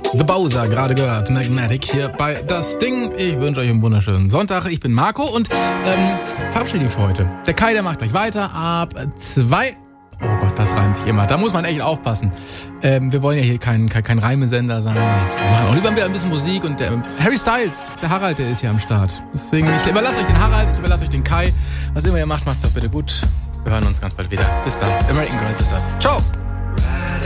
The Bowser, gerade gehört, Magnetic hier bei Das Ding. Ich wünsche euch einen wunderschönen Sonntag. Ich bin Marco und verabschiede mich für heute. Der Kai, der macht gleich weiter ab 2. Oh Gott, das reimt sich immer. Da muss man echt aufpassen. Wir wollen ja hier kein Reimesender sein. Wir machen auch lieber ein bisschen Musik. Und Harry Styles, der Harald, der ist hier am Start. Deswegen, ich überlasse euch den Harald, ich überlasse euch den Kai. Was immer ihr macht, macht's doch bitte gut. Wir hören uns ganz bald wieder. Bis dann. American Girls ist das. Ciao.